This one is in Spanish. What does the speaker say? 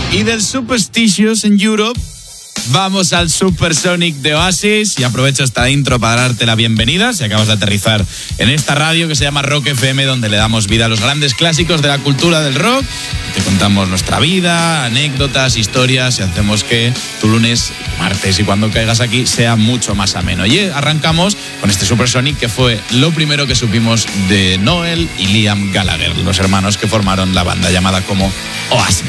Y del Superstitious en Europe vamos al Supersonic de Oasis, y aprovecho esta intro para darte la bienvenida si acabas de aterrizar en esta radio que se llama Rock FM, donde le damos vida a los grandes clásicos de la cultura del rock. Te contamos nuestra vida, anécdotas, historias, y hacemos que tu lunes, martes y cuando caigas aquí sea mucho más ameno. Y arrancamos con este Supersonic, que fue lo primero que supimos de Noel y Liam Gallagher, los hermanos que formaron la banda llamada como Oasis.